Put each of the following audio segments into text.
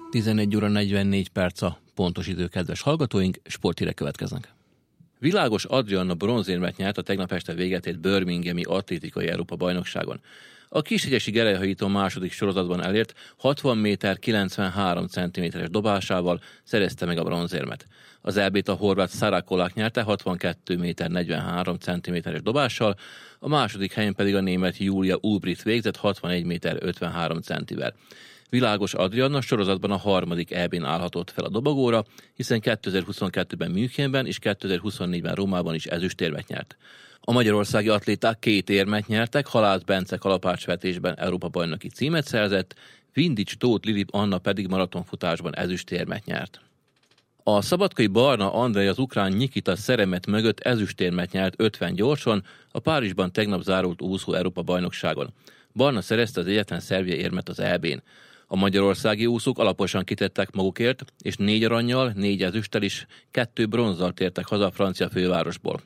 11 óra 44 perc a pontos idő, kedves hallgatóink, sporthírek következnek. Világos Adrianna bronzérmet nyert a tegnap este véget ért Birminghami atlétikai Európa-bajnokságon. A Kishegyesi Gerelyhajító második sorozatban elért 60 méter 93 cm-es dobásával szerezte meg a bronzérmet. Az EB-t a horvát Sara Kolák nyerte 62 méter 43 cm-es dobással, a második helyen pedig a német Julia Ulbricht végzett 61 méter 53 cm-vel. Világos Adrianna sorozatban a harmadik EB-n állhatott fel a dobogóra, hiszen 2022-ben Münchenben és 2024-ben Rómában is ezüstérmet nyert. A magyarországi atléták 2 érmet nyertek, Halász Bence kalapácsvetésben Európa-bajnoki címet szerzett, Vindics Tóth Lilip Anna pedig maratonfutásban ezüstérmet nyert. A szabadkai Barna Andrej az ukrán Nikita Szeremet mögött ezüstérmet nyert 50 gyorson a Párizsban tegnap zárult úszó Európa-bajnokságon. Barna szerezte az egyetlen szerbia érmet az EB-n. A magyarországi úszók alaposan kitettek magukért, és 4 arannyal, 4 ezüsttel is 2 bronzzal tértek haza a francia fővárosból.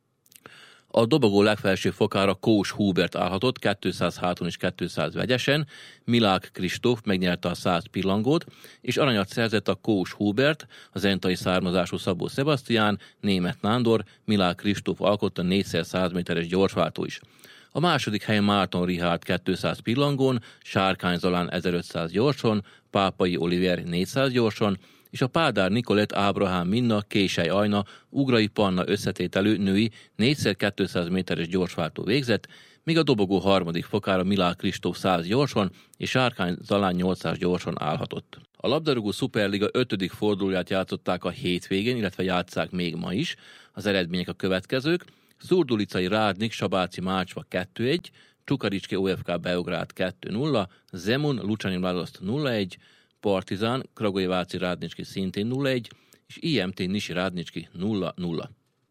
A dobogó legfelső fokára Kós Hubert állhatott 200 háton és 200 vegyesen, Milák Kristóf megnyerte a 100 pillangót, és aranyat szerzett a Kós Hubert, a zentai származású Szabó Sebastián, Németh Nándor, Milák Kristóf alkotta 4x100 méteres gyorsváltó is. A második helyen Márton Richárd 200 pillangón, Sárkány Zolán 1500 gyorson, Pápai Oliver 400 gyorson, és a Pádár Nikolett Ábrahám Minna, Késely Ajna, Ugrai Panna összetételű női 4x200 méteres gyorsváltó végzett, míg a dobogó harmadik fokára Milák Kristóf 100 gyorson és Sárkány Zolán 800 gyorson állhatott. A labdarúgó szuperliga 5. fordulóját játszották a hétvégén, illetve játsszák még ma is. Az eredmények a következők: Szurdulicai Rádnik Sabáci Mácsva 2-1, Csukaricske OFK Beográd 2-0, Zemun Lucsani Mladoszt 0-1, Partizán Kragujeváci Rádnicski szintén 0-1, és IMT Nisi Rádnicski 0-0.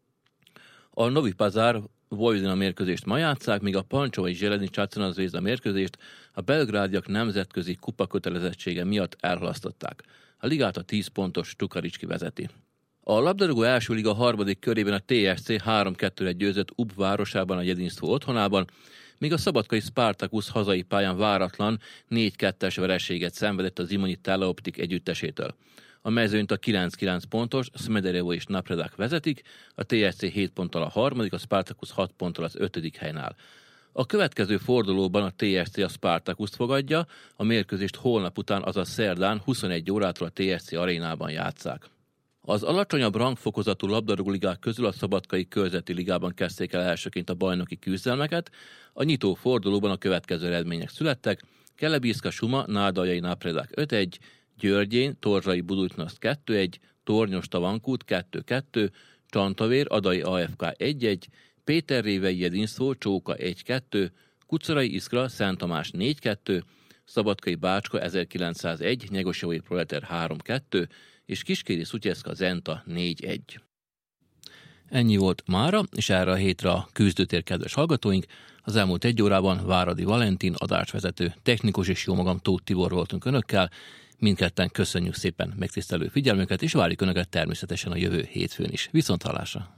A Novi Pazar Vojvodina mérkőzést ma játsszák, míg a Pancsovai Zselezny Csacana Zvezda mérkőzést a belgrádiak nemzetközi kupa kötelezettsége miatt elhalasztották. A ligát a 10 pontos Csukaricski vezeti. A labdarúgó első liga harmadik körében a TSC 3-2-re győzött Ub városában a Jedinstvo otthonában, míg a szabadkai Spartacus hazai pályán váratlan 4-2-es vereséget szenvedett az Zimonyi Teleoptik együttesétől. A mezőnyt a 9-9 pontos Smederevo és Napredak vezetik, a TSC 7 ponttal a harmadik, a Spartacus 6 ponttal az 5. helyen áll. A következő fordulóban a TSC a Spartacust fogadja, a mérkőzést holnap után, azaz szerdán 21 órától a TSC arénában játsszák. Az alacsonyabb rangfokozatú labdarúgóligák közül a Szabadkai Körzeti Ligában kezdték el elsőként a bajnoki küzdelmeket. A nyitó fordulóban a következő eredmények születtek: Kelebízka Suma Nádaljai Napredak 5-1, Györgyén Torzsai Buducnost 2-1, Tornyos Tavankút 2-2, Csantavér Adai AFK 1-1, Péterrévei Jedinszó Csóka 1-2, Kucorai Iszkra Szent Tamás 4-2, Szabadkai Bácska 1901 Nyegosjavai Proleter 3-2, és Kiskéri Szutyeszka Zenta 4-1. Ennyi volt mára, és erre a hétre a küzdőtér, kedves hallgatóink. Az elmúlt 1 órában Váradi Valentin, adásvezető, technikus és jómagam Tóth Tibor voltunk önökkel. Mindketten köszönjük szépen megtisztelő figyelmüket, és várjuk önöket természetesen a jövő hétfőn is. Viszonthallásra!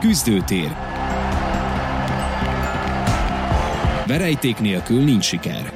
Küzdőtér. Verejték nélkül nincs siker.